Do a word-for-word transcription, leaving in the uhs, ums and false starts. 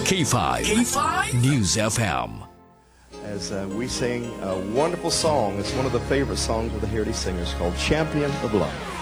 K five, K five News F M. As uh, we sing a wonderful song, it's one of the favorite songs of the Heritage Singers called Champion of Love.